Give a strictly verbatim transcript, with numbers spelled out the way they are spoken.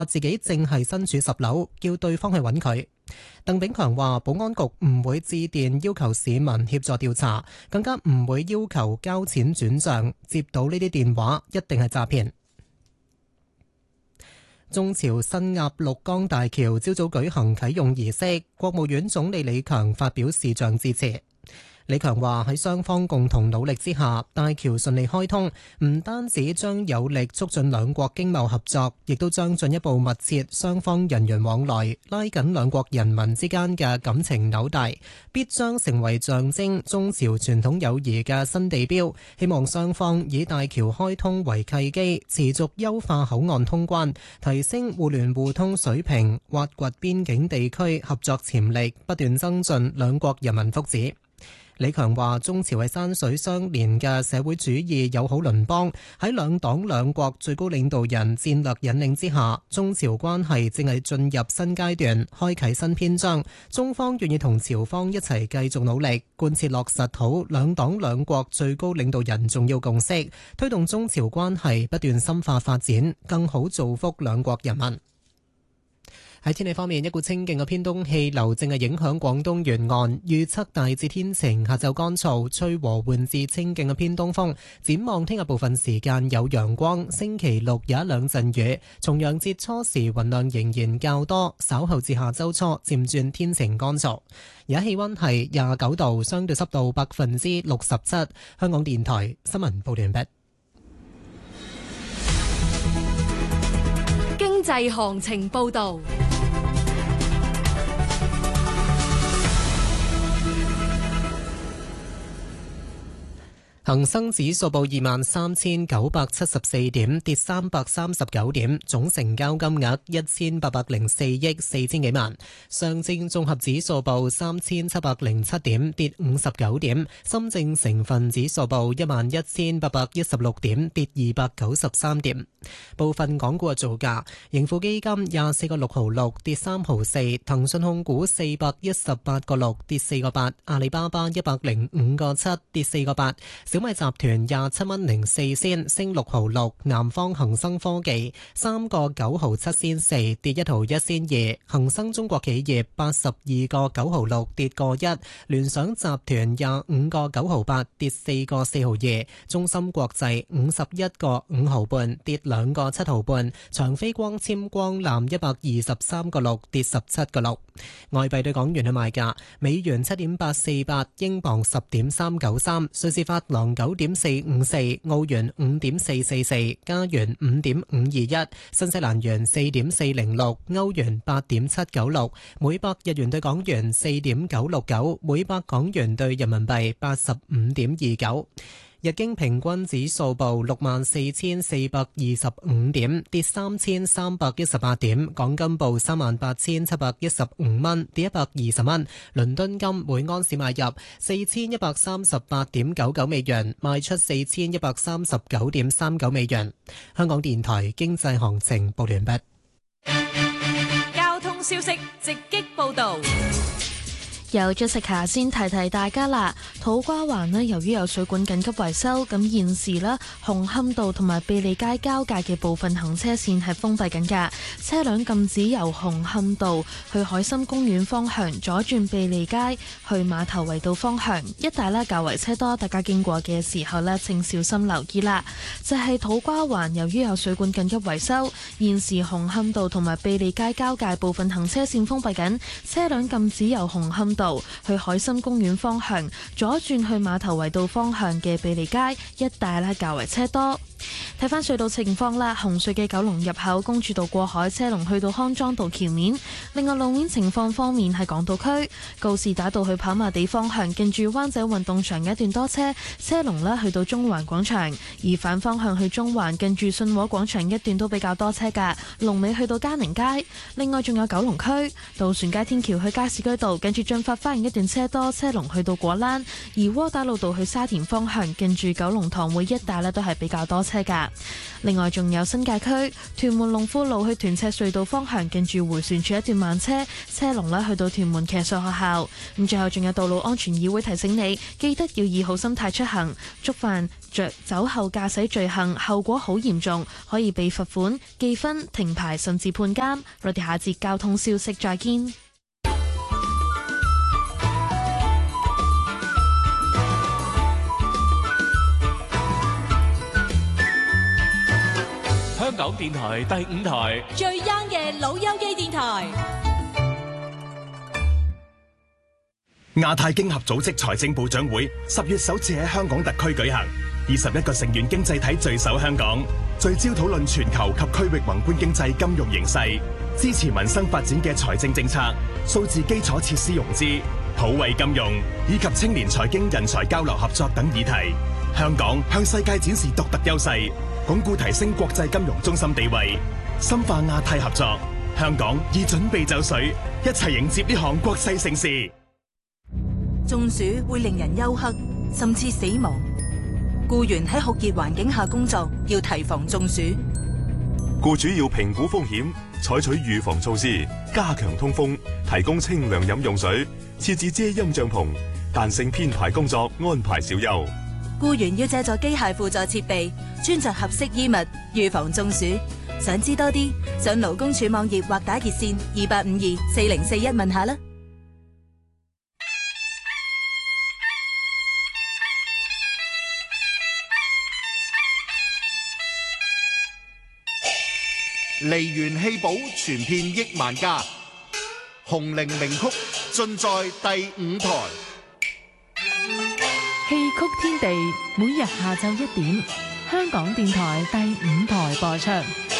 自己正係身處十樓，叫對方去揾佢。鄧炳強話：保安局唔會致電要求市民協助調查，更加唔會要求交錢轉賬。接到呢啲電話，一定係詐騙。中朝新鴨綠江大橋朝早舉行啟用儀式，國務院總理李強發表視像致辭。李強話：喺雙方共同努力之下，大橋順利開通，唔單止將有力促進兩國經貿合作，亦都將進一步密切雙方人員往來，拉緊兩國人民之間嘅感情紐帶，必將成為象徵中朝傳統友誼嘅新地標。希望雙方以大橋開通為契機，持續優化口岸通關，提升互聯互通水平，挖掘邊境地區合作潛力，不斷增進兩國人民福祉。李強話：中朝係山水相連嘅社會主義友好鄰邦，喺兩黨兩國最高領導人戰略引領之下，中朝關係正係進入新階段，開啟新篇章。中方願意同朝方一齊繼續努力，貫徹落實好兩黨兩國最高領導人重要共識，推動中朝關係不斷深化發展，更好造福兩國人民。喺天氣方面，一股清勁嘅偏東氣流正係影響廣東沿岸，預測大致天晴，下晝乾燥，吹和緩至清勁嘅偏東風。展望聽日部分時間有陽光，星期六有一兩陣雨。重陽節初時雲量仍然較多，稍後至下周初漸轉天晴乾燥。而家氣溫係廿九度，相對濕度百分之六十七。香港電台新聞報道完畢。 經濟行情報道。 恒生指數報二萬三千九百七十四點，跌三百三十九點，總成交金額一千八百零四億四千幾萬。上證綜合指數報三千七百零七點，跌五十九點。深證成分指數報一萬一千八百一十六點，跌二百九十三點。部分港股嘅造價：盈富基金廿四個六毫六，跌三毫四；騰訊控股四百一十八個六，跌四個八；阿里巴巴一百零五個七，跌四個八。小米集團廿七蚊零四仙，升六毫六；南方恒生科技三個九毫七仙四，跌一毫一仙二；恒生中國企業八十二個九毫六，跌個一；聯想集團廿五個九毫八，跌四個四毫二；中芯國際五十一個五毫半，跌兩個七毫半；長飛光纖光纜一百二十三個六，跌十七個六。外幣對港元嘅賣價：美元七點八四八，英鎊十點三九三，瑞士法郎九點四五四，澳元五點四四四，加元五點五二一，新西蘭元四點四零六，歐元八點七九六，每百日元對港元四點九六九，每百港元對人民幣八十五點二九。日經平均指數報六萬四千四百二十五點，跌三千三百一十八點。港金報三萬八千七百一十五蚊，跌一百二十蚊。倫敦金每安士買入四千一百三十八點九九美元，賣出四千一百三十九點三九美元。香港電台經濟行情報完畢。 交通消息直擊報道。 由 Jessica 先提提大家啦，土瓜灣呢，由於有水管緊急維修，咁現時呢，紅磡道同埋庇利街交界嘅部分行車線係封閉緊㗎，車輛禁止由紅磡道去海心公園方向左轉庇利街去馬頭圍道方向，一帶呢較為車多，大家經過嘅時候呢，請小心留意啦。就係、是、土瓜灣，由於有水管緊急維修，現時紅磡道同埋庇利街交界部分行車線封閉緊，車輛禁止由紅磡道去海心公園方向左轉去馬頭圍道方向嘅庇利街一帶咧較為車多。睇翻隧道情況啦，紅隧嘅九龍入口公主道過海車龍去到康莊道橋面。另外路面情況方面，喺港島區告士打道去跑馬地方向近住灣仔運動場嘅一段多車，車龍咧去到中環廣場；而反方向去中環近住信和廣場一段都比較多車噶，龍尾去到嘉寧街。另外仲有九龍區渡船街天橋去加士居道近住駿發發花園一段車多，車龍去到果欄；而窩打老道去沙田方向，近住九龍塘會一帶呢都係比較多車㗎。另外仲有新界區屯門龍富路去屯赤隧道方向，近住迴旋處一段慢車，車龍呢去到屯門騎術學校。咁最後仲有道路安全議會提醒你，記得要以好心態出行，觸犯着酒後駕駛罪行，後果好嚴重，可以被罰款、記分、停牌甚至判監。我哋下節交通消息再見。 香港電台第五台最 young 嘅老友記電台。 亞太經合組織財政部長會十月首次喺香港特區舉行，二十一個成員經濟體聚首香港，聚焦討論全球及區域宏觀經濟金融形勢，支持民生發展嘅財政政策、數字基礎設施融資、普惠金融以及青年財經人才交流合作等議題。香港向世界展示獨特優勢，鞏固提升國際金融中心地位，深化亞太合作。香港已準備就緒，一齊迎接呢項國際盛事。 中暑會令人休克，甚至死亡。僱員喺酷熱環境下工作，要提防中暑。 僱主要評估風險，採取預防措施，加強通風，提供清涼飲用水，設置遮陰帳篷，彈性編排工作，安排小休。 僱員要借助機械輔助設備，穿着合適衣物，預防中暑。想知多啲，上勞工處網頁或打熱線二八五二四零四一問下啦。 梨園戲寶傳遍億萬家，紅伶名曲盡在第五台。 戲曲天地每日下晝一點，香港電台第五台播出。